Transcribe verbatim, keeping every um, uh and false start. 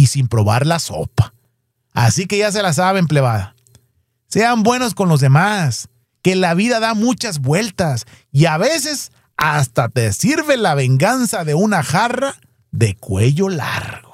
sin probar la sopa. Así que ya se la saben, plebada. Sean buenos con los demás, que la vida da muchas vueltas y a veces hasta te sirve la venganza de una jarra de cuello largo.